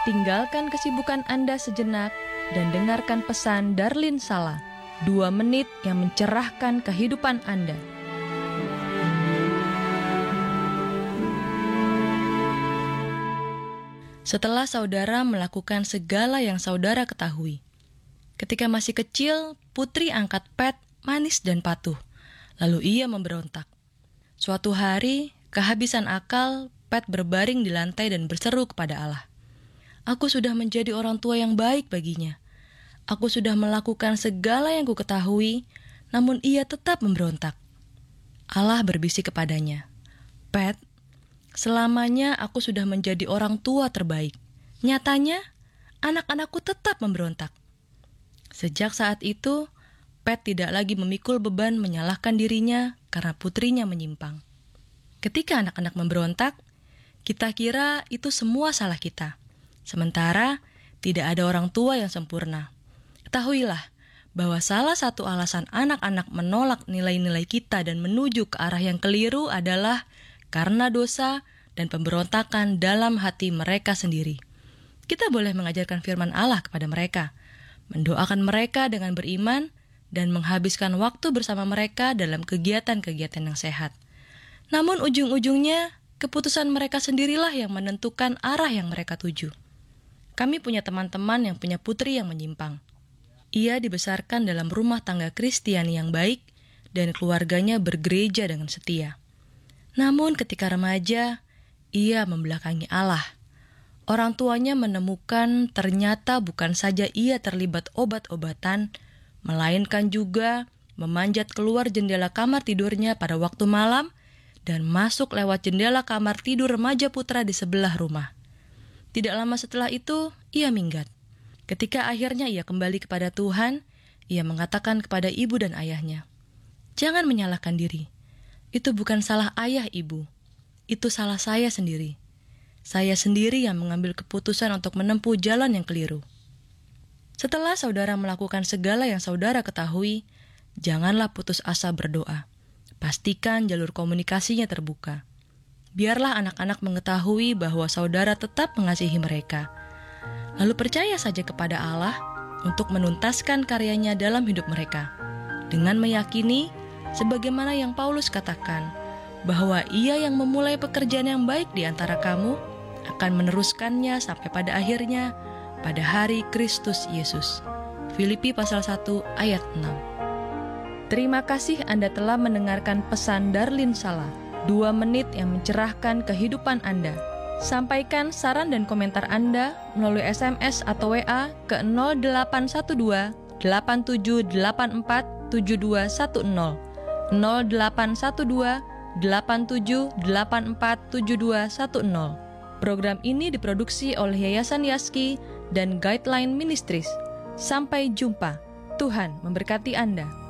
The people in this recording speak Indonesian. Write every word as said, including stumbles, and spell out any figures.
tinggalkan kesibukan Anda sejenak dan dengarkan pesan Darlin Sala, dua menit yang mencerahkan kehidupan Anda. Setelah saudara melakukan segala yang saudara ketahui, ketika masih kecil, putri angkat Pat manis dan patuh, lalu ia memberontak. Suatu hari, kehabisan akal, Pat berbaring di lantai dan berseru kepada Allah. Aku sudah menjadi orang tua yang baik baginya. Aku sudah melakukan segala yang ku ketahui, namun ia tetap memberontak. Allah berbisik kepadanya, Pat, selamanya aku sudah menjadi orang tua terbaik. Nyatanya, anak-anakku tetap memberontak. Sejak saat itu, Pat tidak lagi memikul beban menyalahkan dirinya karena putrinya menyimpang. Ketika anak-anak memberontak, kita kira itu semua salah kita. Sementara, tidak ada orang tua yang sempurna. Ketahuilah bahwa salah satu alasan anak-anak menolak nilai-nilai kita dan menuju ke arah yang keliru adalah karena dosa dan pemberontakan dalam hati mereka sendiri. Kita boleh mengajarkan firman Allah kepada mereka, mendoakan mereka dengan beriman, dan menghabiskan waktu bersama mereka dalam kegiatan-kegiatan yang sehat. Namun ujung-ujungnya, keputusan mereka sendirilah yang menentukan arah yang mereka tuju. Kami punya teman-teman yang punya putri yang menyimpang. Ia dibesarkan dalam rumah tangga Kristiani yang baik dan keluarganya bergereja dengan setia. Namun ketika remaja, ia membelakangi Allah. Orang tuanya menemukan ternyata bukan saja ia terlibat obat-obatan, melainkan juga memanjat keluar jendela kamar tidurnya pada waktu malam dan masuk lewat jendela kamar tidur remaja putra di sebelah rumah. Tidak lama setelah itu, ia minggat. Ketika akhirnya ia kembali kepada Tuhan, ia mengatakan kepada ibu dan ayahnya, "Jangan menyalahkan diri. Itu bukan salah ayah ibu. Itu salah saya sendiri. Saya sendiri yang mengambil keputusan untuk menempuh jalan yang keliru." Setelah saudara melakukan segala yang saudara ketahui, janganlah putus asa berdoa. Pastikan jalur komunikasinya terbuka. Biarlah anak-anak mengetahui bahwa saudara tetap mengasihi mereka. Lalu percaya saja kepada Allah untuk menuntaskan karyanya dalam hidup mereka. Dengan meyakini, sebagaimana yang Paulus katakan, bahwa ia yang memulai pekerjaan yang baik di antara kamu, akan meneruskannya sampai pada akhirnya, pada hari Kristus Yesus. Filipi pasal satu ayat enam. Terima kasih Anda telah mendengarkan pesan Darlin Sala, dua menit yang mencerahkan kehidupan Anda. Sampaikan saran dan komentar Anda melalui S M S atau W A ke nol delapan satu dua delapan tujuh delapan empat tujuh dua satu nol, nol delapan satu dua delapan tujuh delapan empat tujuh dua satu nol. Program ini diproduksi oleh Yayasan Yaski dan Guideline Ministries. Sampai jumpa. Tuhan memberkati Anda.